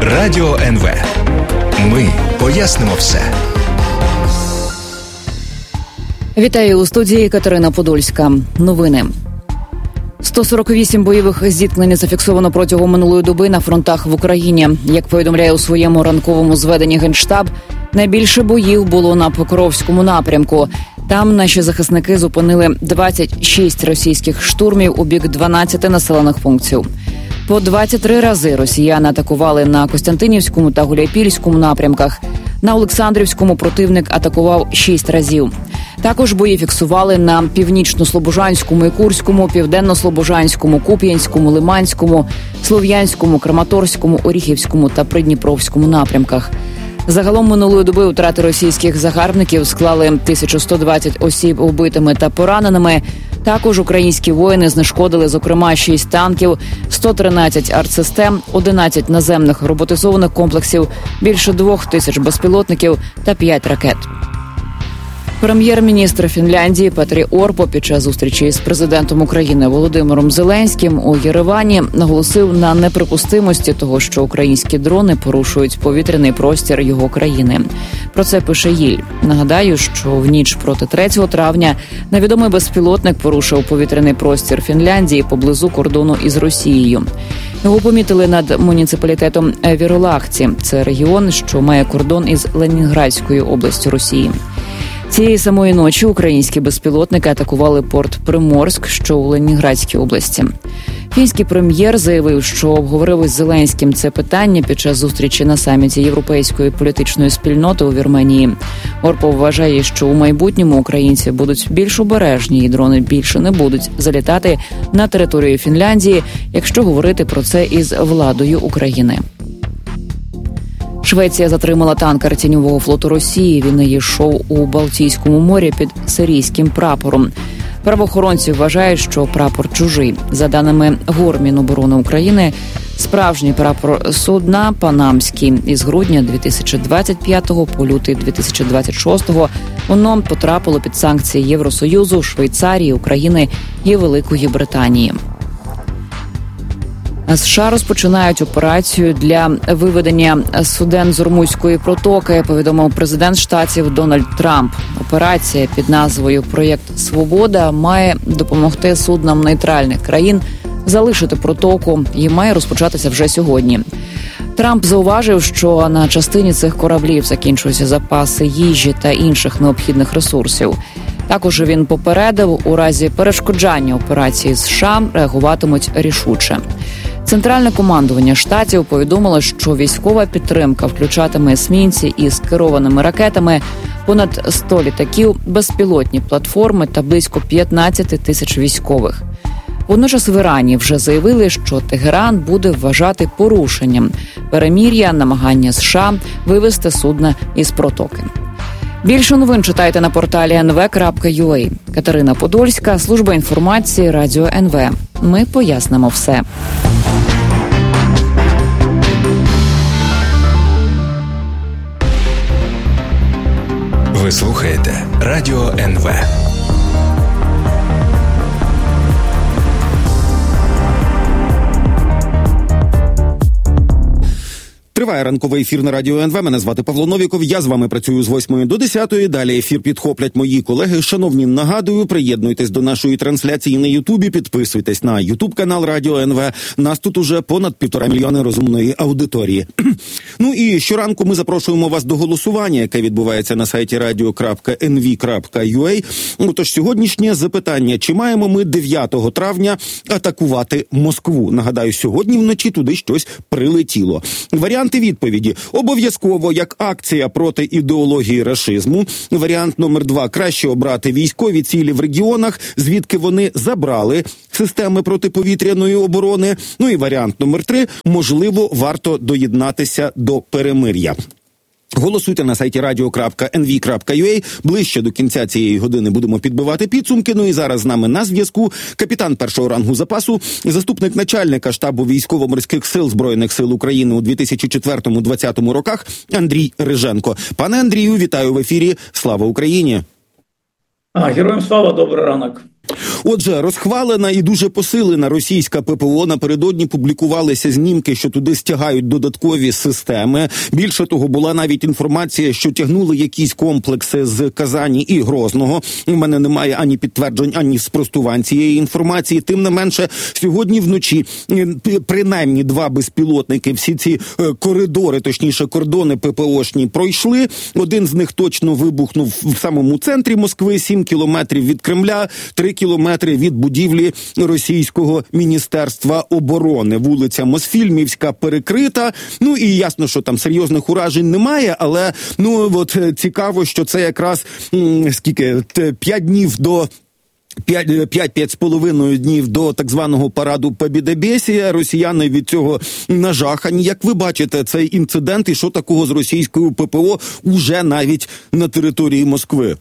Радіо НВ. Ми пояснимо все. Вітаю у студії Катерина Подольська. Новини. 148 бойових зіткнень зафіксовано протягом минулої доби на фронтах в Україні. Як повідомляє у своєму ранковому зведенні Генштаб, найбільше боїв було на Покровському напрямку. Там наші захисники зупинили 26 російських штурмів у бік 12 населених пунктів. По 23 рази росіяни атакували на Костянтинівському та Гуляйпільському напрямках. На Олександрівському противник атакував 6 разів. Також бої фіксували на Північно-Слобожанському і Курському, Південно-Слобожанському, Куп'янському, Лиманському, Слов'янському, Краматорському, Оріхівському та Придніпровському напрямках. Загалом минулої доби втрати російських загарбників склали 1120 осіб убитими та пораненими. Також українські воїни знешкодили, зокрема, 6 танків, 113 артсистем, 11 наземних роботизованих комплексів, більше 2000 безпілотників та 5 ракет. Прем'єр-міністр Фінляндії Петрі Орпо під час зустрічі з президентом України Володимиром Зеленським у Єревані наголосив на неприпустимості того, що українські дрони порушують повітряний простір його країни. Про це пише Їль. Нагадаю, що в ніч проти 3 травня невідомий безпілотник порушив повітряний простір Фінляндії поблизу кордону із Росією. Його помітили над муніципалітетом Віролахці. Це регіон, що має кордон із Ленінградською областю Росії. Цієї самої ночі українські безпілотники атакували порт Приморськ, що у Ленінградській області. Фінський прем'єр заявив, що обговорив із Зеленським це питання під час зустрічі на саміті Європейської політичної спільноти у Вірменії. Орпо вважає, що у майбутньому українці будуть більш обережні і дрони більше не будуть залітати на територію Фінляндії, якщо говорити про це із владою України. Швеція затримала танкер тіньового флоту Росії. Він йшов у Балтійському морі під сирійським прапором. Правоохоронці вважають, що прапор чужий. За даними ГОР Міноборони України, справжній прапор судна «Панамський» із грудня 2025 по лютий 2026 воно потрапило під санкції Євросоюзу, Швейцарії, України і Великої Британії. США розпочинають операцію для виведення суден з Ормузької протоки, повідомив президент Штатів Дональд Трамп. Операція під назвою «Проєкт Свобода» має допомогти суднам нейтральних країн залишити протоку і має розпочатися вже сьогодні. Трамп зауважив, що на частині цих кораблів закінчуються запаси їжі та інших необхідних ресурсів. Також він попередив, у разі перешкоджання операції США реагуватимуть рішуче. Центральне командування Штатів повідомило, що військова підтримка включатиме есмінці із керованими ракетами, понад 100 літаків, безпілотні платформи та близько 15 тисяч військових. Водночас в Ірані вже заявили, що Тегеран буде вважати порушенням перемир'я намагання США вивести судна із протоки. Більше новин читайте на порталі nv.ua. Катерина Подольська, служба інформації, Радіо НВ. Ми пояснимо все. Ви слухаєте Радіо НВ. Триває ранковий ефір на Радіо НВ. Мене звати Павло Новіков. Я з вами працюю з 8 до 10. Далі ефір підхоплять мої колеги. Шановні, нагадую, приєднуйтесь до нашої трансляції на Ютубі, підписуйтесь на Ютуб-канал Радіо НВ. Нас тут уже понад 1,5 мільйони розумної аудиторії. Ну і щоранку ми запрошуємо вас до голосування, яке відбувається на сайті radio.nv.ua. Тож сьогоднішнє запитання: чи маємо ми 9 травня атакувати Москву? Нагадаю, сьогодні вночі туди щось прилетіло. Варіанти відповіді: обов'язково як акція проти ідеології рашизму. Варіант номер 2: краще обрати військові цілі в регіонах, звідки вони забрали системи протиповітряної оборони. Ну і варіант номер 3: можливо, варто доєднатися до перемир'я. Голосуйте на сайті radio.nv.ua. Ближче до кінця цієї години будемо підбивати підсумки. Ну і зараз з нами на зв'язку капітан першого рангу запасу, заступник начальника штабу військово-морських сил Збройних сил України у 2004-2020 роках Андрій Риженко. Пане Андрію, вітаю в ефірі. Слава Україні! Героям слава, добрий ранок. Отже, розхвалена і дуже посилена російська ППО. Напередодні публікувалися знімки, що туди стягають додаткові системи. Більше того, була навіть інформація, що тягнули якісь комплекси з Казані і Грозного. У мене немає ані підтверджень, ані спростувань цієї інформації. Тим не менше, сьогодні вночі принаймні 2 безпілотники, всі ці коридори, точніше кордони ППОшні пройшли. Один з них точно вибухнув в самому центрі Москви, 7 кілометрів від Кремля, 3 кілометри від будівлі Російського Міністерства оборони. Вулиця Мосфільмівська перекрита. Ну і ясно, що там серйозних уражень немає, але от цікаво, що це якраз 5 днів до 5,5 днів до так званого параду Побєдобєсія. Росіяни від цього нажахані. Як ви бачите цей інцидент і що такого з російською ППО уже навіть на території Москви?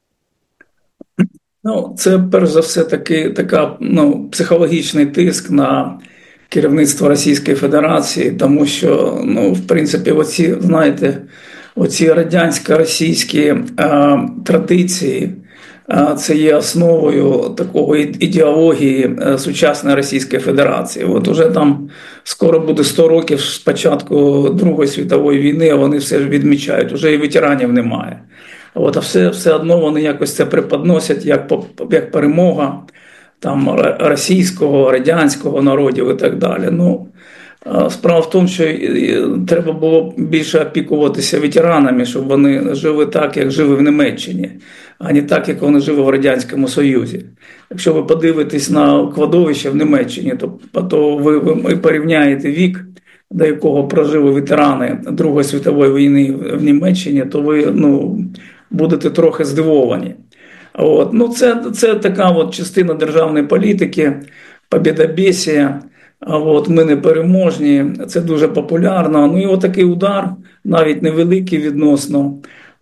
Це перш за все психологічний тиск на керівництво Російської Федерації, тому що, в принципі, оці радянсько-російські традиції, це є основою такої ідеології сучасної Російської Федерації. От уже там скоро буде 100 років з початку Другої світової війни, а вони все відмічають, уже і ветеранів немає. А все одно вони якось це преподносять як перемога там російського, радянського народів і так далі. Справа в тому, що треба було більше опікуватися ветеранами, щоб вони жили так, як жили в Німеччині, а не так, як вони жили в Радянському Союзі. Якщо ви подивитесь на кладовище в Німеччині, то ви порівняєте вік, до якого прожили ветерани Другої світової війни в Німеччині, то ви будете трохи здивовані. Це така частина державної політики, побєдобєсія. Ми не переможні, це дуже популярно. І отакий удар, навіть невеликий відносно,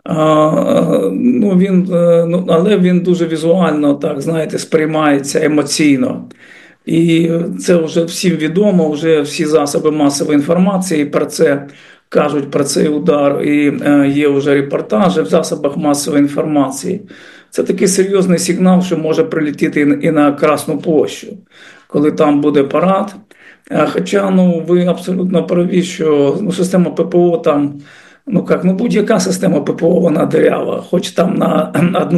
але він дуже візуально, сприймається емоційно. І це вже всім відомо, вже всі засоби масової інформації про це кажуть, про цей удар, і є вже репортажі в засобах масової інформації. Це такий серйозний сигнал, що може прилетіти і на Красну площу, коли там буде парад. Хоча, ви абсолютно праві, що система ППО там, будь-яка система ППО, вона дирява, хоч там на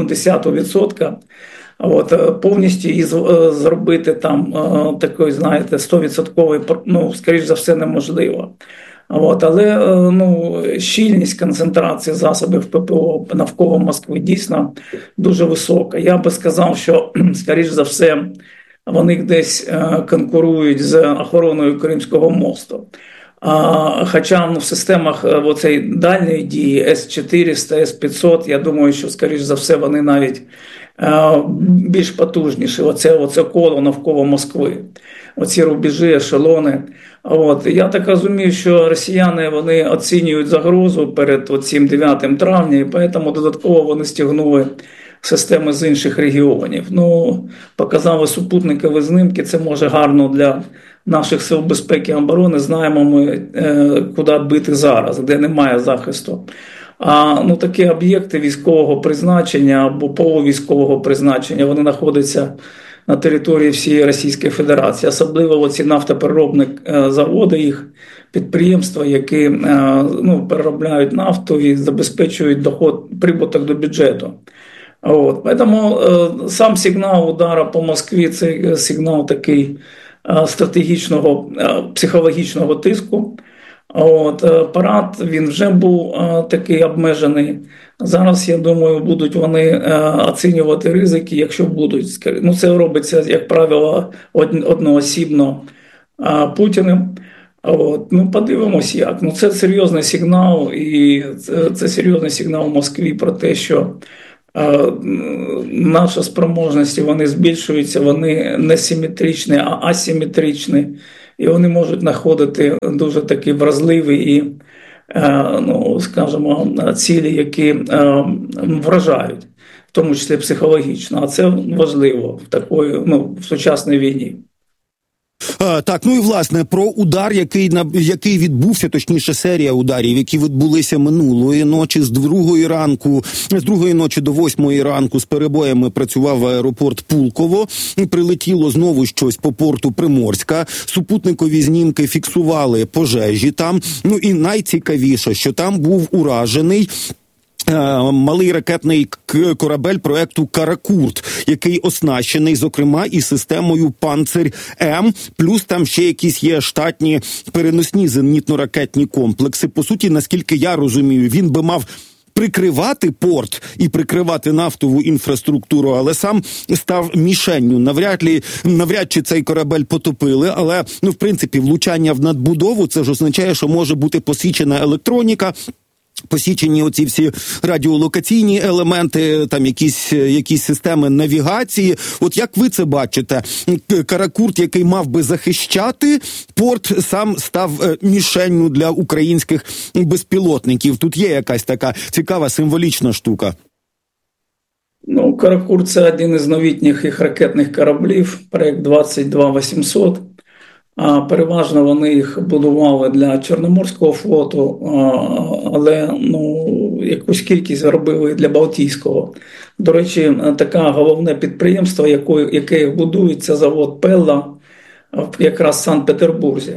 0,1%, повністю її зробити там такою, 100%, скоріш за все, неможливо. Але щільність концентрації засобів ППО навколо Москви дійсно дуже висока. Я би сказав, що, скоріш за все, вони десь конкурують з охороною Кримського мосту. Хоча в системах дальньої дії С-400, С-500, я думаю, що, скоріш за все, вони навіть більш потужніші. Оце коло навколо Москви. Оці рубежі, ешелони. Я так розумію, що росіяни, вони оцінюють загрозу перед цим 9 травня, і тому додатково вони стягнули системи з інших регіонів. Показали супутникові знімки, це може гарно для наших сил безпеки і оборони. Знаємо ми, куди бити зараз, де немає захисту. Такі об'єкти військового призначення або полувійськового призначення, вони знаходяться на території всієї Російської Федерації. Особливо ці нафтопереробні заводи, їх підприємства, які переробляють нафту і забезпечують прибуток до бюджету. Тому сам сигнал удара по Москві – це сигнал такий стратегічного, психологічного тиску. Парад, він вже був такий обмежений. Зараз, я думаю, будуть вони оцінювати ризики, якщо будуть. Це робиться, як правило, одноосібно Путіним. Подивимось як. Це серйозний сигнал, і це серйозний сигнал в Москві про те, що наші спроможності, вони збільшуються, вони не симетричні, а асиметричні. І вони можуть знаходити дуже такі вразливі і, цілі, які вражають, в тому числі психологічно. А це важливо в сучасній війні. Так, ну і власне про удар, який відбувся, точніше серія ударів, які відбулися минулої ночі з другої ночі до 8 ранку з перебоями працював аеропорт Пулково. Прилетіло знову щось по порту Приморська. Супутникові знімки фіксували пожежі там. Ну і найцікавіше, що там був уражений малий ракетний корабель проекту «Каракурт», який оснащений, зокрема, і системою «Панцирь-М», плюс там ще якісь є штатні переносні зенітно-ракетні комплекси. По суті, наскільки я розумію, він би мав прикривати порт і прикривати нафтову інфраструктуру, але сам став мішенню. Навряд чи цей корабель потопили, але, в принципі, влучання в надбудову, це ж означає, що може бути посічена електроніка, посічені оці всі радіолокаційні елементи, там якісь системи навігації. От як ви це бачите? Каракурт, який мав би захищати порт, сам став мішенню для українських безпілотників. Тут є якась така цікава символічна штука. Ну, Каракурт – це один із новітніх ракетних кораблів, проект 22800. Переважно вони їх будували для Чорноморського флоту, але якусь кількість робили і для Балтійського. До речі, таке головне підприємство, яке їх будує, це завод Пелла, якраз в Санкт-Петербурзі.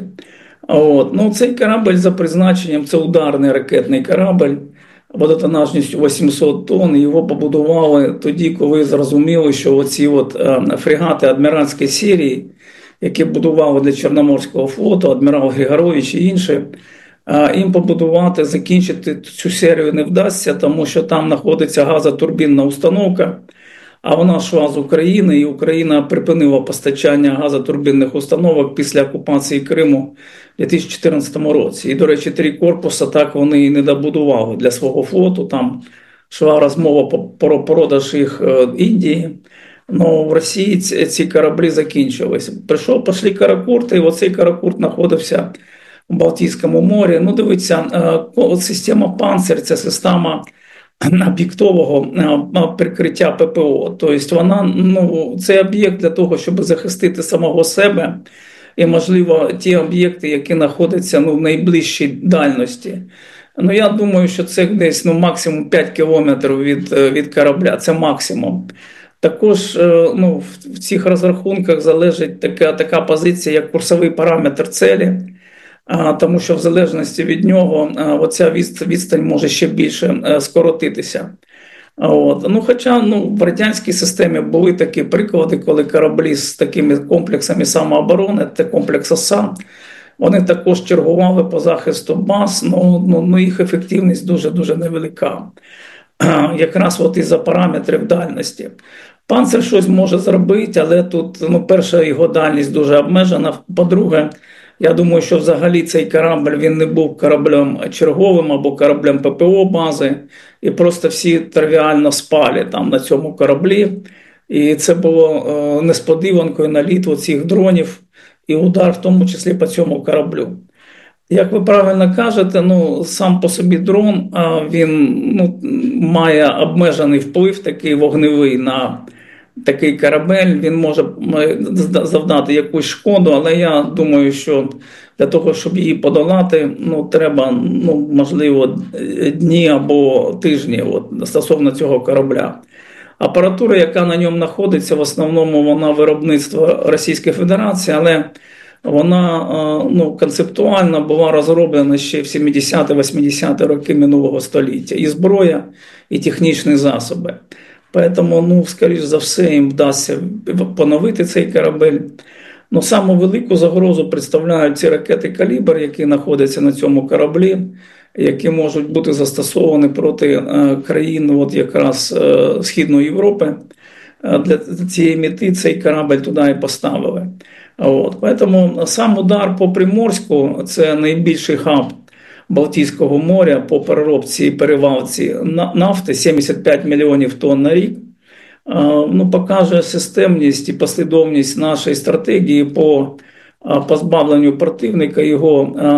Цей корабель за призначенням – це ударний ракетний корабель, водотонажністю 800 тонн. Його побудували тоді, коли зрозуміли, що оці фрегати адміральської серії, які будували для Чорноморського флоту, адмірал Григорович і інші, їм побудувати, закінчити цю серію не вдасться, тому що там знаходиться газотурбінна установка, а вона йшла з України, і Україна припинила постачання газотурбінних установок після окупації Криму в 2014 році. І, до речі, 3 корпуси так вони і не добудували для свого флоту, там йшла розмова про продаж їх Індії. В Росії ці кораблі закінчились. Пішли Каракурти, і оцей Каракурт знаходився в Балтійському морі. Дивіться, система «Панцирь» – це система об'єктового прикриття ППО. Тобто вона, це об'єкт для того, щоб захистити самого себе і, можливо, ті об'єкти, які знаходяться в найближчій дальності. Я думаю, що це десь максимум 5 кілометрів від корабля, це максимум. Також в цих розрахунках залежить така позиція, як курсовий параметр цілі, тому що в залежності від нього оця відстань може ще більше скоротитися. Хоча в радянській системі були такі приклади, коли кораблі з такими комплексами самооборони, це комплекс ОСА, вони також чергували по захисту баз, їх ефективність дуже-дуже невелика. Якраз із-за параметрів дальності. «Панцир» щось може зробити, але тут, перша, його дальність дуже обмежена. По-друге, я думаю, що взагалі цей корабль, він не був кораблем черговим або кораблем ППО бази, і просто всі тривіально спали там на цьому кораблі. І це було несподіванкою наліт цих дронів і удар, в тому числі по цьому кораблю. Як ви правильно кажете, сам по собі дрон, він має обмежений вплив такий вогневий на такий корабель, він може завдати якусь шкоду, але я думаю, що для того, щоб її подолати, треба, можливо, дні або тижні стосовно цього корабля. Апаратура, яка на ньому знаходиться, в основному вона виробництво Російської Федерації, але вона концептуально була розроблена ще в 70-80-ті роки минулого століття. І зброя, і технічні засоби. Тому, скоріш за все, їм вдасться поновити цей корабель. Саму велику загрозу представляють ці ракети «Калібр», які знаходяться на цьому кораблі, які можуть бути застосовані проти країн якраз Східної Європи. Для цієї мети цей корабель туди і поставили. Тому сам удар по Приморську – це найбільший хаб Балтійського моря по переробці і перевалці нафти, 75 мільйонів тонн на рік. Покаже системність і послідовність нашої стратегії по позбавленню противника його